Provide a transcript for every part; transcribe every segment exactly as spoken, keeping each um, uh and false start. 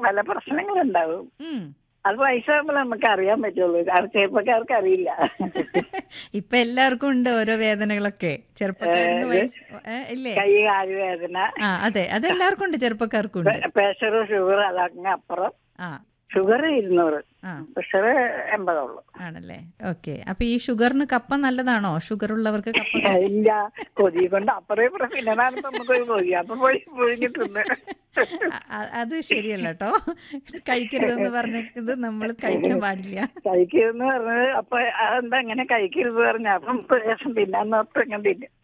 പല പ്രശ്നങ്ങളുണ്ടാവും. ഉം. അത് വയസ്സാകുമ്പോൾ നമുക്ക് അറിയാൻ പറ്റുള്ളൂ. കാരണം ചെറുപ്പക്കാർക്ക് അറിയില്ല. ഇപ്പൊ എല്ലാവർക്കും ഉണ്ട് ഓരോ വേദനകളൊക്കെ. ചെറുപ്പക്കാരെന്ന് വയസ്സ് ഏ, ഇല്ലേ? കൈ കാല് വേദന, ആ അതെ, അതെല്ലാവർക്കും ഉണ്ട്, ചെറുപ്പക്കാർക്കും ഉണ്ട്. പ്രഷർ, ഷുഗർ, അതങ്ങനെ അപ്പുറം. ആ ഷുഗർ ഇരുന്നൂറ്, ആ പ്രഷർ എൺപതുള്ളൂ. ആണല്ലേ? ഓക്കെ. അപ്പൊ ഈ ഷുഗറിന് കപ്പ നല്ലതാണോ? ഷുഗർ ഉള്ളവർക്ക് കപ്പ കഴി- ഇല്ല, കൊതി കൊണ്ട് അപ്പുറം ഇപ്പുറം പിന്നെ നമുക്കൊരു കൊതി, അപ്പൊ പോയി പുഴുങ്ങിട്ടുണ്ട്. അ- അ- അത് ശരിയല്ല കേട്ടോ. കഴിക്കരുതെന്ന് പറഞ്ഞത് നമ്മൾ കഴിക്കാൻ പാടില്ല. കഴിക്കരുതെന്ന് പറഞ്ഞത് അപ്പൊ അതെന്താ അങ്ങനെ കഴിക്കരുത് പറഞ്ഞ അപ്പം പ്രയാസം തിന്നാന്നോർത്ത് ഇങ്ങനെ തിന്നും.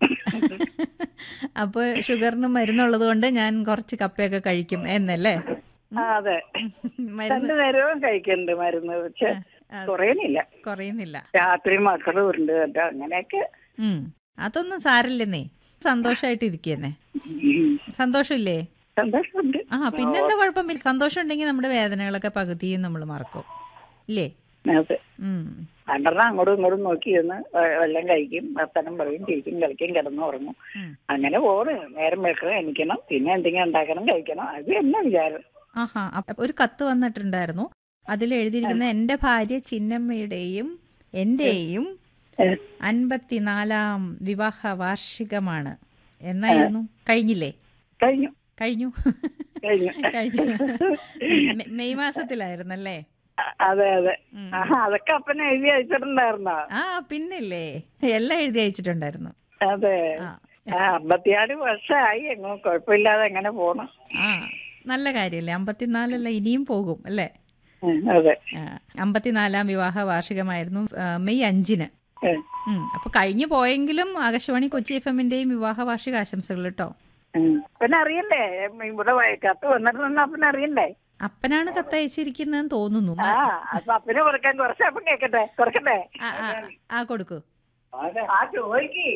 അപ്പൊ ഷുഗറിന് മരുന്നുള്ളത് കൊണ്ട് ഞാൻ കുറച്ച് കപ്പയൊക്കെ കഴിക്കും എന്നല്ലേ? ആ, അതെ. മരുന്ന് രണ്ടു നേരവും കഴിക്കുന്നുണ്ട് മരുന്ന്, പക്ഷെ ആ, കുറയുന്നില്ല. കുറയുന്നില്ല. രാത്രി മക്കളും ഉണ്ട് കേട്ടോ, അങ്ങനെയൊക്കെ. ഉം അതൊന്നും സാരില്ലെന്നേ. സന്തോഷമായിട്ട് ഇരിക്കുന്നേ. ഉം. സന്തോഷമില്ലേ? സന്തോഷമുണ്ട്. ആ പിന്നെന്താ കുഴപ്പം? സന്തോഷം ഉണ്ടെങ്കിൽ നമ്മുടെ വേദനകളൊക്കെ പകുതിയും നമ്മൾ മറക്കും, ഇല്ലേ? അതെ. ഉം രണ്ടെണ്ണം അങ്ങോട്ടും ഇങ്ങോട്ടും നോക്കി ഇരുന്ന് വെള്ളം കഴിക്കും, വർത്തനം പറയും, ചിരിക്കും, കളിക്കും, കിടന്നു ഉറങ്ങും. ഉം. അങ്ങനെ പോണ്. നേരം വെക്കണം, എണിക്കണം, പിന്നെ എന്തെങ്കിലും ഉണ്ടാക്കണം, കഴിക്കണം. അത് തന്നെ വിചാരം. ആഹാ. അപ്പൊ ഒരു കത്ത് വന്നിട്ടുണ്ടായിരുന്നു. അതിൽ എഴുതിയിരിക്കുന്ന എന്റെ ഭാര്യ ചിന്നമ്മയുടെയും എന്റെയും അൻപത്തിനാലാം വിവാഹ വാർഷികമാണ് എന്നായിരുന്നു. കഴിഞ്ഞില്ലേ? കഴിഞ്ഞു കഴിഞ്ഞു കഴിഞ്ഞു കഴിഞ്ഞു. മെ- മെയ് മാസത്തിലായിരുന്നല്ലേ? അതെ അതെ. ഉം. ആഹാ, അതൊക്കെ അപ്പനെ എഴുതി അയച്ചിട്ടുണ്ടായിരുന്നോ? ആ പിന്നില്ലേ, എല്ലാം എഴുതി അയച്ചിട്ടുണ്ടായിരുന്നു. അതെ. ആ ആ, അമ്പത്തിയാറ് വർഷമായി, എങ്ങോ കുഴപ്പമില്ലാതെ എങ്ങനെ പോണം. ആ നല്ല കാര്യല്ലേ? അമ്പത്തിനാലല്ല, ഇനിയും പോകും അല്ലേ? ഉം, അതെ. ആ, അമ്പത്തിനാലാം വിവാഹ വാർഷികമായിരുന്നു ആ, മെയ് അഞ്ചിന്. ഉം, ഉം. അപ്പൊ കഴിഞ്ഞു പോയെങ്കിലും ആകാശവാണി കൊച്ചി എഫ് എമ്മിന്റെയും വിവാഹ വാർഷിക ആശംസകൾ കേട്ടോ. ഉം. പിന്നെ അറിയണ്ടേ, ഇവിടെ വ- കത്ത് വന്നിട്ടുണ്ടെന്ന് അപ്പനെ അറിയണ്ടേ? അപ്പനാണ് കത്തയച്ചിരിക്കുന്നതെന്ന് തോന്നുന്നു. ആ, അപ്പൊ അപ്പന് കൊടുക്കാൻ കുറച്ച് അപ്പം കേക്കട്ടെ, കൊടുക്കട്ടെ. ആ, ആ, ആ കൊടുക്കൂ. ആ ചോദിക്ക്.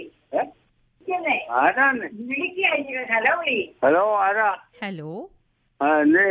ആരാണ്? വിളിക്ക്, ഹലോ വിളി. ഹലോ, ആരാ? ഹലോ ആ, എന്തേ?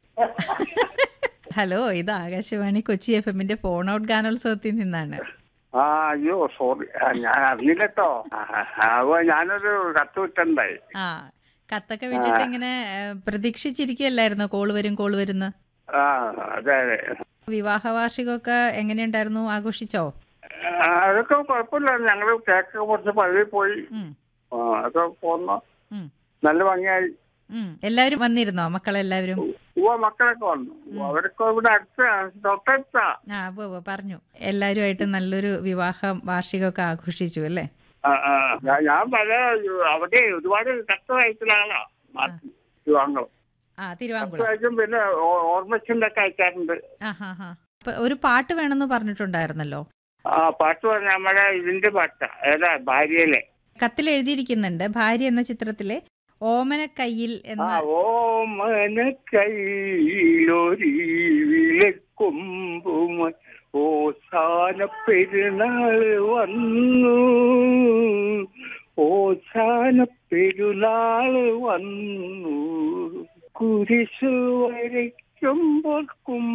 ഹലോ, ഇത് ആകാശവാണി കൊച്ചി എഫ് എമ്മിന്റെ ഫോൺ ഔട്ട് ഗാനോത്സവത്തിൽ നിന്നാണ്. ആ, അയ്യോ സോറി, ഞാൻ അറിഞ്ഞില്ലട്ടോ. അപ്പൊ ഞാനൊരു കത്ത് വിട്ടുണ്ടായി. ആ കത്തൊക്കെ വിട്ടിട്ട് ഇങ്ങനെ ഏ, പ്രതീക്ഷിച്ചിരിക്കുകയല്ലായിരുന്നോ കോള് വരും കോള് വരുന്ന്? ആ, അതെ അതെ. വിവാഹ വാർഷികമൊക്കെ എങ്ങനെയുണ്ടായിരുന്നു? ആഘോഷിച്ചോ? ആ, അതൊക്കെ കുഴപ്പമില്ല. ഞങ്ങള് കേക്കൊക്കെ കുറച്ച് പള്ളിയിൽ പോയി. ഉം, ആ, അതൊക്കെ പോന്നു. ഉം, നല്ല ഭംഗിയായി. ഉം. എല്ലാവരും വന്നിരുന്നോ? മക്കളെല്ലാവരും? ഉവ്വ, മക്കളൊക്കെ വന്നു. അവരൊക്കെ ഇവിടെ അടുത്ത തൊട്ടടുത്താ. ആ ഉവ്വ് ഉവ്വ് പറഞ്ഞു. എല്ലാവരുമായിട്ട് നല്ലൊരു വിവാഹ വാർഷികമൊക്കെ ആഘോഷിച്ചു അല്ലേ? ആ, ആ. ഞാൻ- ഞാൻ പല അവിടെ ഒരുപാട് കത്ത് അയക്കുന്ന ആളാ. വിവാഹങ്ങൾ ആ കത്ത് തിരുവാങ്കുളം. അയച്ചും പിന്നെ ഓർമ്മച്ചിന്റെ ഒക്കെ അയക്കാറുണ്ട്. ആ ഹാ ഹാ. അപ്പൊ ഒരു പാട്ട് വേണമെന്ന് പറഞ്ഞിട്ടുണ്ടായിരുന്നല്ലോ. ആ, പാട്ട് പറഞ്ഞ നമ്മുടെ ഇതിന്റെ പാട്ടാ. ഏതാ? ഭാര്യയിലെ. കത്തിൽ എഴുതിയിരിക്കുന്നുണ്ട്, ഭാര്യ എന്ന ചിത്രത്തിലെ ഓമനക്കയ്യിൽ ആ, എന്ന. ഓമന കൈയിലൊരി വിലക്കൊമ്പുമ ഓശാന പെരുന്നാള് വന്നു, ഓശാന പെരുന്നാള് വന്നു, കുരിശു വരയ്ക്കുമ്പോൾ